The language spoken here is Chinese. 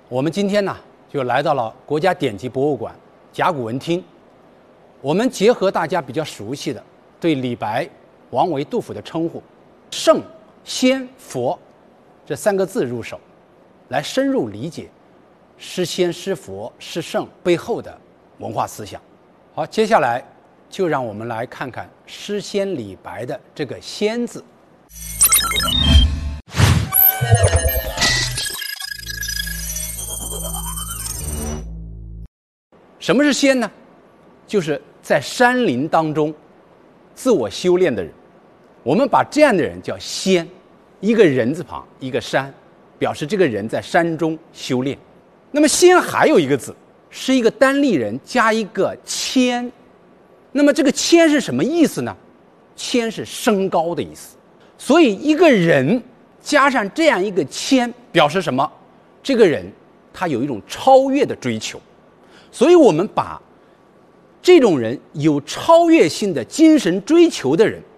我们今天呢，就来到了国家典籍博物馆甲骨文厅。我们结合大家比较熟悉的对李白、王维、杜甫的称呼“圣、先、佛”这三个字入手，来深入理解诗仙、诗佛、诗圣背后的文化思想。好，接下来就让我们来看看诗仙李白的这个“仙”字。什么是仙呢？就是在山林当中自我修炼的人。我们把这样的人叫仙，一个人字旁，一个山，表示这个人在山中修炼。那么仙还有一个字，是一个单立人加一个谦。那么这个谦是什么意思呢？谦是升高的意思。所以一个人加上这样一个谦，表示什么？这个人他有一种超越的追求。所以我们把这种人有超越性的精神追求的人